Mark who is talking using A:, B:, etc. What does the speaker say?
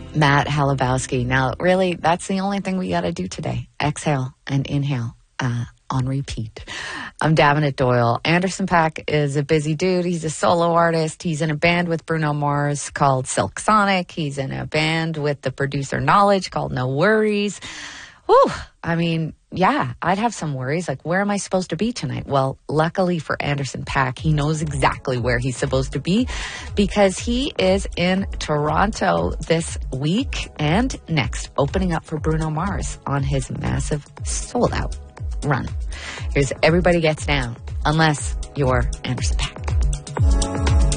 A: Matt Halabowski. Now, really, that's the only thing we got to do today. Exhale and inhale on repeat. I'm Davenant Doyle. Anderson .Paak is a busy dude. He's a solo artist. He's in a band with Bruno Mars called Silk Sonic. He's in a band with the producer Knowledge called No Worries. Whew. I mean, yeah, I'd have some worries. Like, where am I supposed to be tonight? Well, luckily for Anderson .Paak, he knows exactly where he's supposed to be because he is in Toronto this week and next, opening up for Bruno Mars on his massive sold-out run. Here's Everybody Gets Down, unless you're Anderson .Paak.